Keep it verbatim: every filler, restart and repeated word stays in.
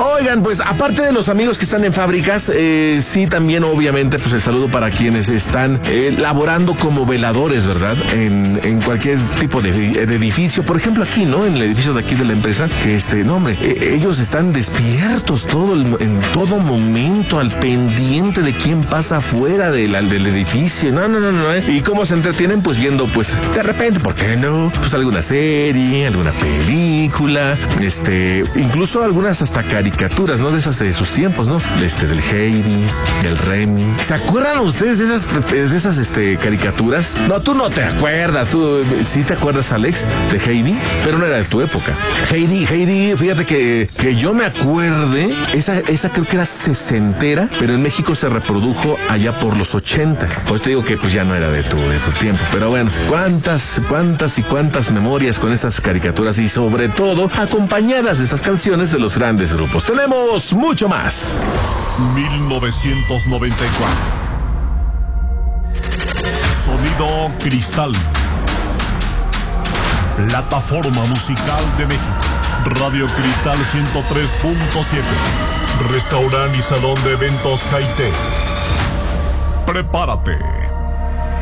Oigan, pues aparte de los amigos que están en fábricas, eh, sí también obviamente pues el saludo para quienes están eh, laborando como veladores, ¿verdad? En, en cualquier tipo de, de edificio. Por ejemplo aquí, ¿no? En el edificio de aquí de la empresa, que este, no hombre, eh, ellos están despiertos todo el, en todo momento, al pendiente de quién pasa afuera del, del edificio. No, no, no, no. ¿eh? ¿Y cómo se entretienen? Pues viendo, pues, de repente, ¿por qué no? Pues alguna serie, alguna película, este, incluso algunas hasta caricaturas, ¿no? De esas de sus tiempos, ¿no? Este, del Heidi, del Remy. ¿Se acuerdan ustedes de esas, de esas, este, caricaturas? No, tú no te acuerdas. Tú, sí te acuerdas, Alex, de Heidi, pero no era de tu época. Heidi, Heidi, fíjate que, que yo me acuerde, esa, esa creo que era sesentera, pero en México se reprodujo allá por los ochenta. Pues te digo que pues ya no era de tu, de tu tiempo. Pero bueno, cuántas, cuántas y cuántas memorias con estas caricaturas y sobre todo acompañadas de estas canciones de los grandes grupos. Tenemos mucho más. mil novecientos noventa y cuatro. Sonido Cristal. Plataforma musical de México. Radio Cristal ciento tres punto siete. Restaurante y salón de eventos Jaite. Prepárate